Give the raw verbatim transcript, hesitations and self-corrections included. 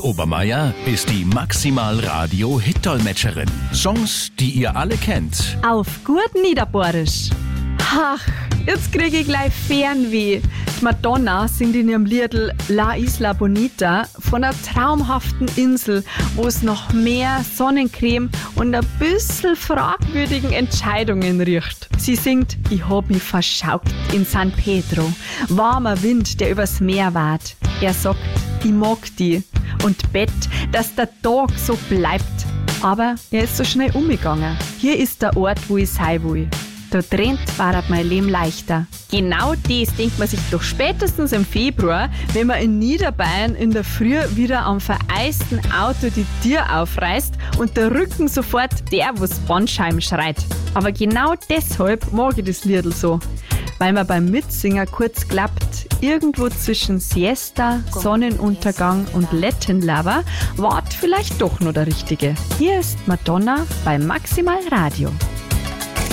Obermeier ist die Maximal Radio Hitdolmetscherin. Songs, die ihr alle kennt. Auf gut Niederbohrisch. Ach, jetzt kriege ich gleich Fernweh. Die Madonna singt in ihrem Liedl La Isla Bonita von einer traumhaften Insel, wo es noch mehr Sonnencreme und ein bisschen fragwürdigen Entscheidungen riecht. Sie singt, ich hab mich verschaukt in San Pedro. Warmer Wind, der übers Meer weht. Er sagt, ich mag die und bett, dass der Tag so bleibt. Aber er ist so schnell umgegangen. Hier ist der Ort, wo ich sein will. Da drin war mein Leben leichter. Genau das denkt man sich doch spätestens im Februar, wenn man in Niederbayern in der Früh wieder am vereisten Auto die Tür aufreißt und der Rücken sofort der, wo's Bandscheiben schreit. Aber genau deshalb mag ich das Liedl so. Weil man beim Mitsingen kurz klappt, irgendwo zwischen Siesta, Sonnenuntergang und Latin Lover wart vielleicht doch nur der Richtige. Hier ist Madonna bei Maximal Radio.